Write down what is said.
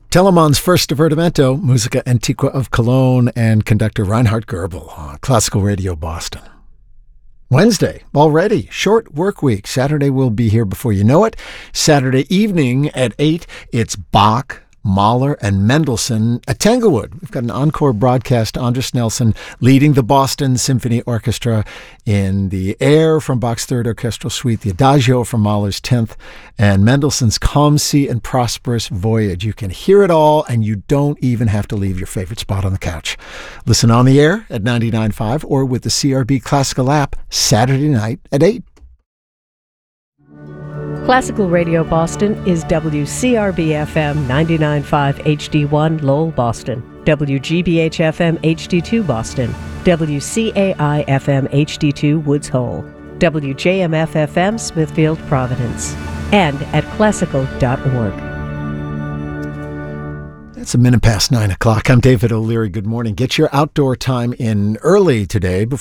Telemann's first divertimento, Musica Antiqua of Cologne, and conductor Reinhard Goebel on Classical Radio Boston. Wednesday, already, short work week. Saturday will be here before you know it. Saturday evening at 8, it's Bach, Mahler, and Mendelssohn at Tanglewood. We've got an encore broadcast. Andras Nelson leading the Boston Symphony Orchestra in the air from Bach's Third Orchestral Suite, the Adagio from Mahler's 10th, and Mendelssohn's Calm Sea and Prosperous Voyage. You can hear it all, and you don't even have to leave your favorite spot on the couch. Listen on the air at 99.5 or with the CRB Classical app Saturday night at 8. Classical Radio Boston is WCRB-FM 99.5 HD1 Lowell, Boston, WGBH-FM HD2 Boston, WCAI-FM HD2 Woods Hole, WJMF-FM Smithfield, Providence, and at classical.org. It's a minute past 9 o'clock. I'm David O'Leary. Good morning. Get your outdoor time in early today before